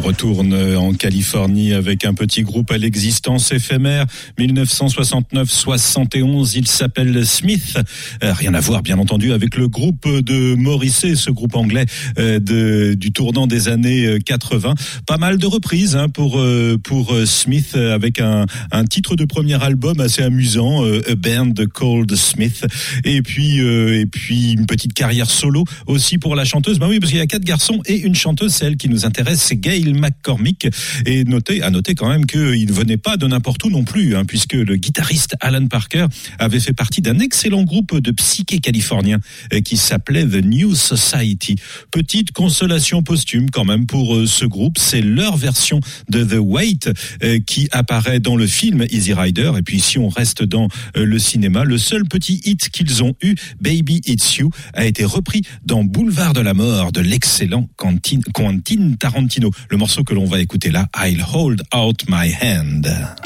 retourne en Californie avec un petit groupe à l'existence éphémère. 1969-71, il s'appelle Smith. Rien à voir, bien entendu, avec le groupe de Morrissey, ce groupe anglais du tournant des années 80. Pas mal de reprises pour Smith, avec un titre de premier album assez amusant, A Band Called Smith. Et puis une petite carrière solo aussi pour la chanteuse. Ben oui, parce qu'il y a 4 garçons et une chanteuse, celle qui nous intéresse, c'est Gail McCormick. Et à noter quand même qu'il ne venait pas de n'importe où non plus, puisque le guitariste Alan Parker avait fait partie d'un excellent groupe de psyché californien qui s'appelait The New Society. Petite consolation posthume quand même pour ce groupe, c'est leur version de The Wait qui apparaît dans le film Easy Rider. Et puis si on reste dans le cinéma, le seul petit hit qu'ils ont eu, Baby It's You, a été repris dans Boulevard de la Mort de l'excellent Quentin Tarantino. Le morceau que l'on va écouter là, I'll Hold Out My Hand.